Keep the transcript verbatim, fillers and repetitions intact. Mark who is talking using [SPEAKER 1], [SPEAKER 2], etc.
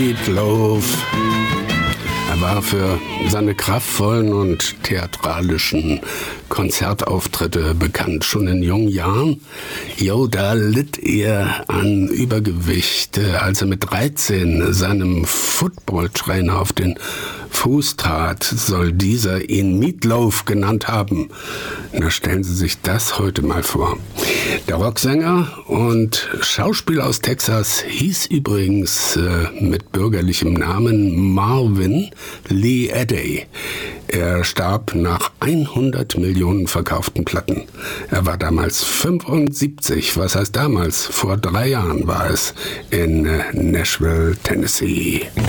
[SPEAKER 1] Meatloaf. Er war für seine kraftvollen und theatralischen Konzertauftritte bekannt. Schon in jungen Jahren, jo, da litt er an Übergewicht, als er mit dreizehn seinem Footballtrainer auf den Fuß trat, soll dieser ihn Meatloaf genannt haben. Na, stellen Sie sich das heute mal vor. Der Rocksänger und Schauspieler aus Texas hieß übrigens äh, mit bürgerlichem Namen Marvin Lee Eddy. Er starb nach hundert Millionen verkauften Platten. Er war damals fünfundsiebzig, was heißt damals? Vor drei Jahren war es in äh, Nashville, Tennessee.